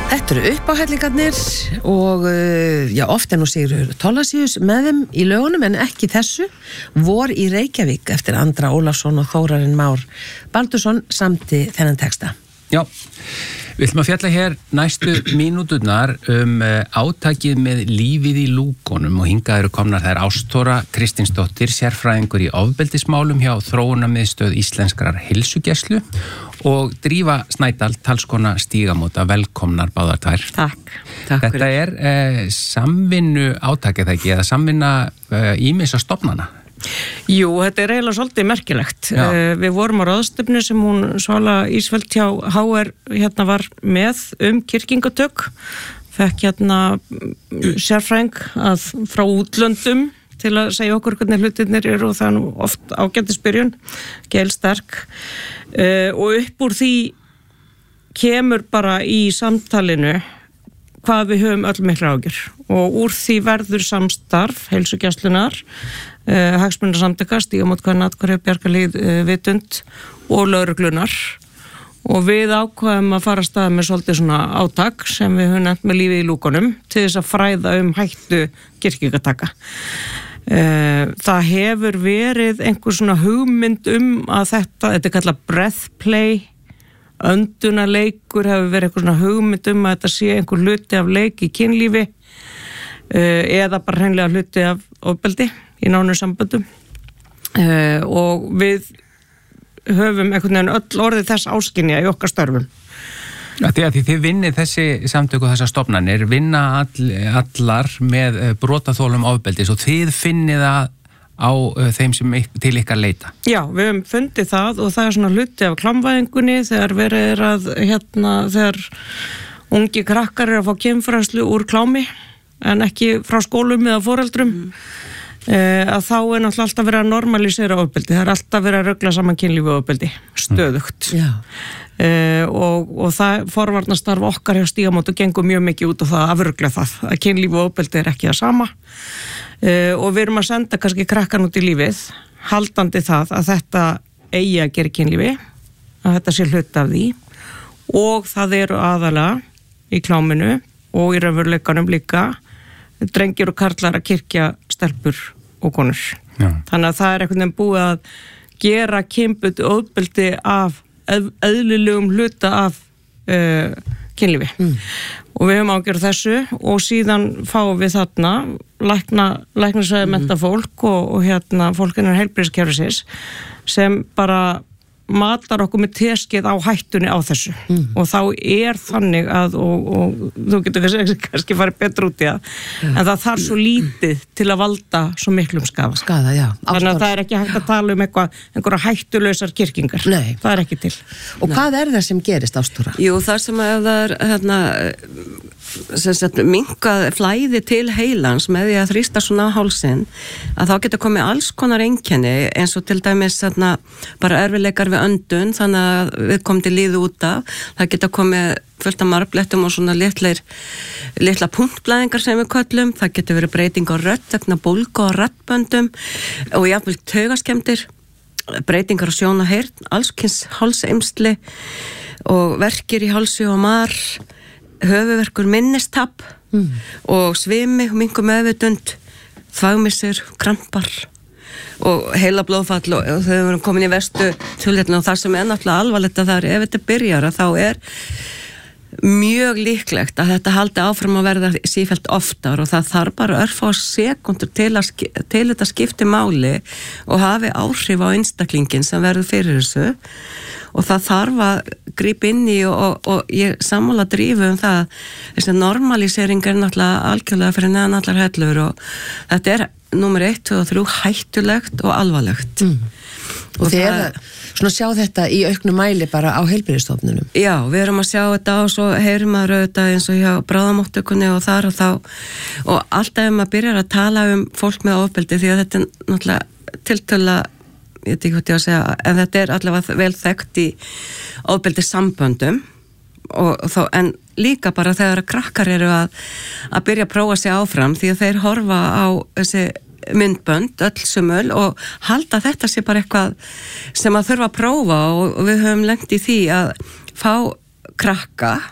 Þetta eru uppáhellingarnir og oft nú Sigurður Thorlacius með þeim í lögunum en ekki þessu. Vor í Reykjavík eftir Andra Ólafsson og Þórarinn Már Baldursson samti þennan texta. Já, við ætlum að fjalla hér næstu mínúturnar átakið með lífið í lúkunum og hingað eru komnar þær Ástþóra Kristinsdóttir, sérfræðingur í ofbeldismálum hjá Þróunarmiðstöð Íslenskrar heilsugæslu og Drífa Snædal, talskona Stígamóta, velkomnar báðar tvær. Takk Þetta fyrir. Samvinnu átakið ekki eða samvinna ýmissa stofnana? Jú, þetta eiginlega svolítið merkilegt. Við vorum á ráðstefnu sem hún Svala Ísfeld hjá HR var með kyrkingatök. Fekk sérfræðing frá útlöndum til að segja okkur hvernig hlutirnir eru og það er nú oft ágætisbyrjun, gælsterk. Og upp úr því kemur bara í samtalinu hvað við höfum öll mikla ágjur og úr því verður samstarf heilsugæslunnar, hagsmunasamtaka, Stígamót Atkvæði, Bjarkarhlíð, Vitund og lögreglunar og við ákveðum að fara af stað með svolítið svona átak sem við höfum nefnt með lífið í lúkunum til þess að fræða hættu kyrkingataka. Það hefur verið einhver svona hugmynd að þetta er kallað breath play, öndunarleikur, hefur verið eitthvað svona hugmynd að þetta sé einhver hluti af leik í kynlífi eða bara hreinlega hluti af ofbeldi í nánum samböndum og við höfum einhvern veginn öll orðið þess áskynja í okkar störfum. Því þið vinnið þessi samtök og þessar stofnanir, vinna allar með brotaþolum ofbeldis og þið finnið það á þeim sem til ykkar leita. Já, við höfum fundið það og það er svona hluti af klámvæðingunni þegar verið er að þegar ungi krakkar eru að fá kynfræðslu úr klámi en ekki frá skólum eða foreldrum að þá er náttúrulega alltaf verið að normalisera ofbeldi, það er alltaf verið að rugla saman kynlífi og ofbeldi, stöðugt. Og það forvarnastarf okkar hjá Stígamót og gengur mjög mikið út á það að afrugla það að kynlífi og ofbeldi er ekki það sama og við erum að senda kannski krakkan út í lífið haldandi það að þetta eigi að gera kynlífi, að þetta sé hluti af því og það eru aðalega í kláminu og í raunveruleikanum líka drengir og karlar að kyrkja stelpur og konur. Þannig að það er einhvern veginn búið að gera kynbundið ofbeldi af eðlilegum hluta af kynlífi og við höfum ágjörð þessu og síðan fáum við þarna læknisfræði menntafólk og fólk innan heilbrigðiskerfisins sem bara matar okkur með teskið á hættunni á þessu og þá er þannig að og þú getur kannski farið betur út í það en það þarf svo lítið til að valda svo miklum skaða, já. Þannig að það er ekki hægt að tala einhverja hættulausar kyrkingar. Nei. Það er ekki til. Og hvað er það sem gerist, Ástþóra? Jú, það sem að það er minkað flæði til heilans með því að þrýsta svona á hálsinn að þá geta komið alls konar einkenni eins og til dæmis bara erfiðleikar við öndun þannig að við komum til líðu út af það geta komið fullt af marblettum og svona litla punktblæðingar sem við köllum, það getur verið breyting á rödd vegna bólgu og raddböndum og jafnvel taugaskemmdir, breytingar á sjón og heyrn, allskyns hálseimsli og verkir í hálsi og mar, höfuverkur, minnistapp og svimi, minkum meðvitund, þvagmissir, krampar og heila blóðfall og þau erum komin í verstu tölhættina og það sem er náttúrulega alvarlegt að það er ef þetta byrjar að þá er mjög líklegt að þetta haldi áfram að verða sífellt oftar og það þarf bara örfá sekundur til þetta skipti máli og hafi áhrif á einstaklingin sem verður fyrir þessu og það þarf að grípa inn í og ég sammála Drífu það þessi normalisering er náttúrulega algjörlega fyrir neðan allar hellur og þetta er númer 1, 2 og 3 hættulegt og alvarlegt. Og þið er svona sjá þetta í auknum mæli bara á heilbrigðisstofnunum. Já, við erum að sjá þetta og svo heyrum maður auðvitað eins og hjá bráðamóttökunni og þar og þá og alltaf maður byrjar að tala fólk með ofbeldi því að þetta er náttúrulega tiltölulega, ég veit ekki hvað ég að segja, en þetta er allavega vel þekkt í ofbeldi samböndum og þá, en líka bara þegar krakkar eru að byrja að prófa sig áfram því að þeir horfa á þessi myndbönd, öll sumul og halda þetta sé bara eitthvað sem að þurfa að prófa og við höfum lengt í því að fá krakka